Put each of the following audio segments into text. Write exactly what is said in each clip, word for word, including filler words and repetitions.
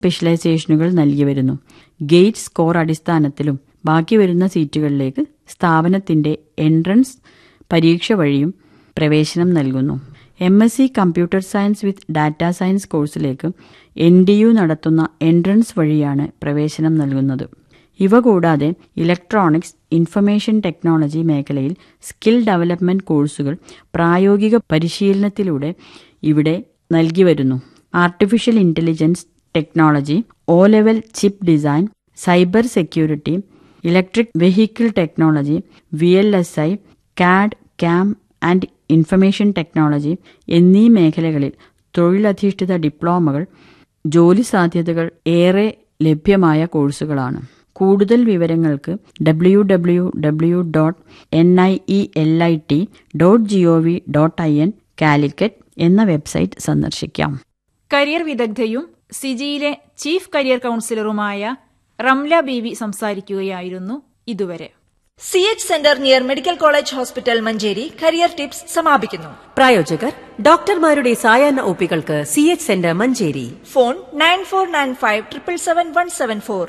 സ്പെഷ്യലൈസേഷനുകൾ നൽകി വരുന്നു. Gate score അടിസ്ഥാനത്തിലും ബാക്കി വരുന്ന സീറ്റുകളിലേക്ക് സ്ഥാപനത്തിന്റെ എൻട്രൻസ് പരീക്ഷ വഴിയും പ്രവേശനം നൽകുന്നു. M S C computer science with data science കോഴ്സിലേക്ക് എൻ ഡി യു നടത്തുന്ന എൻട്രൻസ് വഴിയാണ് പ്രവേശനം നൽകുന്നത്. ഇവ കൂടാതെ ഇലക്ട്രോണിക്സ്, ഇൻഫർമേഷൻ ടെക്നോളജി മേഖലയിൽ സ്കിൽ ഡെവലപ്മെന്റ് കോഴ്സുകൾ പ്രായോഗിക പരിശീലനത്തിലൂടെ ഇവിടെ നൽകി വരുന്നു. Artificial intelligence technology, O level chip design, cyber security, electric vehicle technology, V L S I, card, cam and information technology എന്നീ മേഖലകളിൽ തൊഴിലധിഷ്ഠിത ഡിപ്ലോമകൾ ജോലി സാധ്യതകൾ ഏറെ ലഭ്യമായ കോഴ്സുകളാണ്. കൂടുതൽ വിവരങ്ങൾക്ക് W W W dot N I E L I T dot G O V dot I N Calicut എന്ന വെബ്സൈറ്റ് സന്ദർശിക്കാം. കരിയർ വിദഗ്ധയും സിജിയിലെ ചീഫ് കരിയർ കൌൺസിലറുമായ റംല ബീവി സംസാരിക്കുകയായിരുന്നു ഇതുവരെ. C H centre near medical college hospital Manjeri career tips സമാപിക്കുന്നു. പ്രായോജകർ ഡോക്ടർമാരുടെ സായാഹ്ന ഒപികൾക്ക് C H centre Manjeri. Phone nine four nine five triple seven one seven four.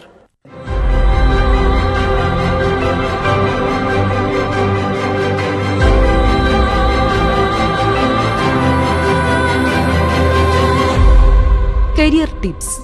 Career tips.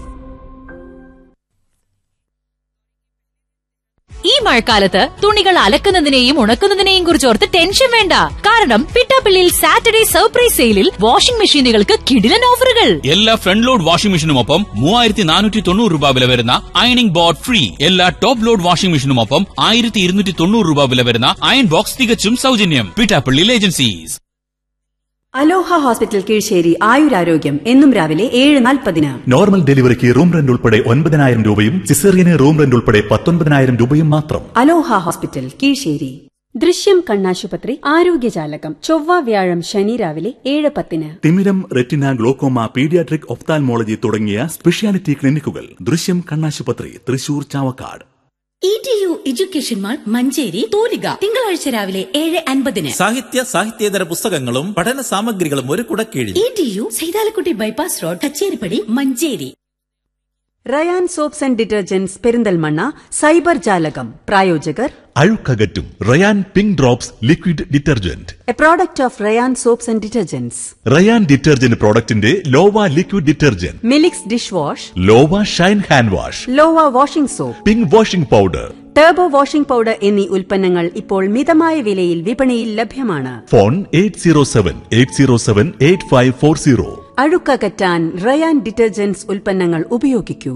ഈ മഴക്കാലത്ത് തുണികൾ അലക്കുന്നതിനെയും ഉണക്കുന്നതിനെയും കുറിച്ചോർത്ത് ടെൻഷൻ വേണ്ട. കാരണം പിട്ടാപ്പിള്ളിയിൽ സാറ്റർഡേ സർപ്രൈസ് സെയിലിൽ വാഷിംഗ് മെഷീനുകൾക്ക് കിടിലൻ ഓഫറുകൾ. എല്ലാ ഫ്രണ്ട് ലോഡ് വാഷിംഗ് മെഷീനുമൊപ്പം മൂവായിരത്തി നാനൂറ്റി തൊണ്ണൂറ് രൂപ വില വരുന്ന അയണിംഗ് ബോർഡ് ഫ്രീ. എല്ലാ ടോപ്പ് ലോഡ് വാഷിംഗ് മെഷീനുമൊപ്പം ആയിരത്തി ഇരുന്നൂറ്റി തൊണ്ണൂറ് രൂപ വില വരുന്ന അയൺ ബോക്സ് തികച്ചും സൗജന്യം. പിട്ടാപ്പിള്ളിയിൽ ഏജൻസീസ്. അലോഹ ഹോസ്പിറ്റൽ കീഴ്ശേരി ആയുരാരോഗ്യം എന്നും രാവിലെ ഏഴ് നാൽപ്പതിന്. നോർമൽ ഡെലിവറിക്ക് റൂം റെന്റ് ഉൾപ്പെടെ ഒൻപതിനായിരം രൂപയും സിസേറിയന് റൂം റെന്റ് ഉൾപ്പെടെ പത്തൊൻപതിനായിരം രൂപയും മാത്രം. അലോഹ ഹോസ്പിറ്റൽ കീഴ്ശേരി. ദൃശ്യം കണ്ണാശുപത്രി ആരോഗ്യജാലകം ചൊവ്വ വ്യാഴം ശനി രാവിലെ ഏഴ് പത്തിന്. തിമിരം, റെറ്റിന, ഗ്ലോക്കോമ, പീഡിയാട്രിക്, ഒഫ്താൽമോളജി തുടങ്ങിയ സ്പെഷ്യാലിറ്റി ക്ലിനിക്കുകൾ ദൃശ്യം കണ്ണാശുപത്രി, Thrissur, Chavakkad. E T U education mall Manjeri തൂലിക തിങ്കളാഴ്ച രാവിലെ ഏഴ് അൻപതിന്. സാഹിത്യ സാഹിത്യേതര പുസ്തകങ്ങളും പഠന സാമഗ്രികളും ഒരു കുടക്കീഴിൽ. E T U Saithalakutty bypass road, Kacheripadi, Manjeri. Ryan soaps and detergents Perinthalmanna cyber ജാലകം. പ്രായോജകർ അഴുക്കകറ്റും Ryan pink drops liquid detergent, A product of Ryan soaps and detergents. Ryan detergent പ്രോഡക്റ്റിന്റെ ലോവ liquid detergent, Milix dish wash, ലോവ Shine hand wash, ലോവ washing soap, pink washing powder, turbo washing powder എന്നീ ഉൽപ്പന്നങ്ങൾ ഇപ്പോൾ മിതമായ വിലയിൽ വിപണിയിൽ ലഭ്യമാണ്. Phone eight zero seven eight zero seven eight five four zero. അഴുക്കകറ്റാൻ Ryan detergents ഉൽപ്പന്നങ്ങൾ ഉപയോഗിക്കൂ.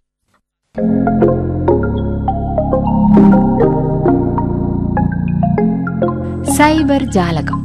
Cyber ജാലകം.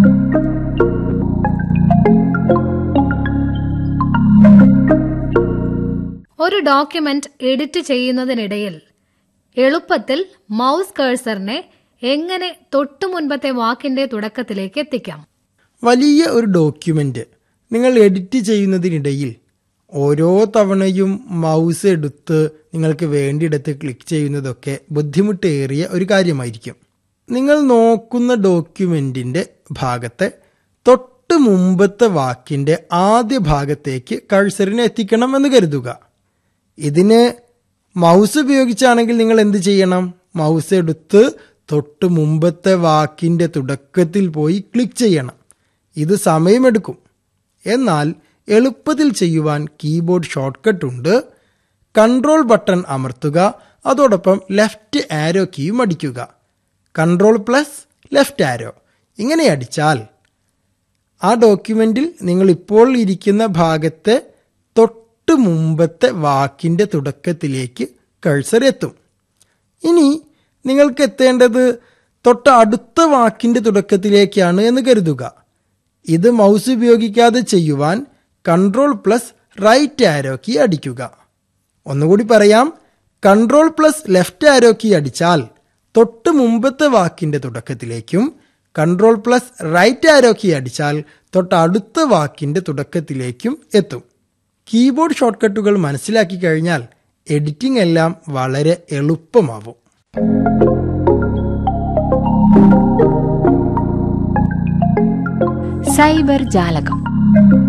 ഒരു ഡോക്യുമെന്റ് എഡിറ്റ് ചെയ്യുന്നതിനിടയിൽ എളുപ്പത്തിൽ മൗസ് കഴ്സറിനെ എങ്ങനെ തൊട്ടു മുൻപത്തെ വാക്കിന്റെ തുടക്കത്തിലേക്ക് എത്തിക്കാം? വലിയ ഒരു ഡോക്യുമെന്റ് നിങ്ങൾ എഡിറ്റ് ചെയ്യുന്നതിനിടയിൽ ഓരോ തവണയും മൗസ് എടുത്ത് നിങ്ങൾക്ക് വേണ്ടിയിടത്ത് ക്ലിക്ക് ചെയ്യുന്നതൊക്കെ ബുദ്ധിമുട്ടേറിയ ഒരു കാര്യമായിരിക്കും. നിങ്ങൾ നോക്കുന്ന ഡോക്യുമെന്റിന്റെ ഭാഗത്തെ തൊട്ട് മുമ്പത്തെ വാക്കിന്റെ ആദ്യ ഭാഗത്തേക്ക് കഴ്സറിനെ എത്തിക്കണം എന്ന് കരുതുക. ഇതിന് മൗസ് ഉപയോഗിച്ചാണെങ്കിൽ നിങ്ങൾ എന്ത് ചെയ്യണം? മൗസ് എടുത്ത് തൊട്ട് മുമ്പത്തെ വാക്കിന്റെ തുടക്കത്തിൽ പോയി ക്ലിക്ക് ചെയ്യണം. ഇത് സമയമെടുക്കും. എന്നാൽ എളുപ്പത്തിൽ ചെയ്യുവാൻ കീബോർഡ് ഷോർട്ട്കട്ട് ഉണ്ട്. കൺട്രോൾ ബട്ടൺ അമർത്തുക, അതോടൊപ്പം ലെഫ്റ്റ് ആരോ കീയും അടിക്കുക. കൺട്രോൾ പ്ലസ് ലെഫ്റ്റ് ആരോ ഇങ്ങനെ അടിച്ചാൽ ആ ഡോക്യുമെന്റിൽ നിങ്ങൾ ഇപ്പോൾ ഇരിക്കുന്ന ഭാഗത്തെ തൊട്ട് മുമ്പത്തെ വാക്കിന്റെ തുടക്കത്തിലേക്ക് കഴ്സർ എത്തും. ഇനി നിങ്ങൾക്ക് എത്തേണ്ടത് തൊട്ട് അടുത്ത വാക്കിന്റെ തുടക്കത്തിലേക്കാണ് എന്ന് കരുതുക. ഇത് മൗസ് ഉപയോഗിക്കാതെ ചെയ്യുവാൻ കൺട്രോൾ പ്ലസ് റൈറ്റ് ആരോ കീ അടിക്കുക. ഒന്നുകൂടി പറയാം, കൺട്രോൾ പ്ലസ് ലെഫ്റ്റ് ആരോ കീ അടിച്ചാൽ തൊട്ട് മുമ്പത്തെ വാക്കിന്റെ തുടക്കത്തിലേക്കും, കൺട്രോൾ പ്ലസ് റൈറ്റ് ആരോ കീ അടിച്ചാൽ തൊട്ട് അടുത്ത വാക്കിന്റെ തുടക്കത്തിലേക്കും എത്തും. കീബോർഡ് ഷോർട്ട്കട്ടുകൾ മനസ്സിലാക്കി കഴിഞ്ഞാൽ എഡിറ്റിംഗ് എല്ലാം വളരെ എളുപ്പമാവും. സൈബർ ജാലകം.